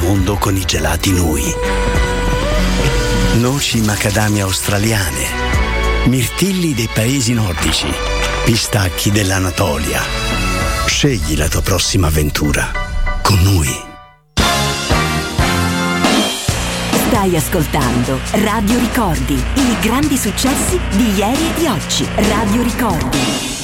mondo con i gelati Nui. Noci macadamia australiane, mirtilli dei paesi nordici, pistacchi dell'Anatolia. Scegli la tua prossima avventura con Nui. Stai ascoltando Radio Ricordi, i grandi successi di ieri e di oggi. Radio Ricordi.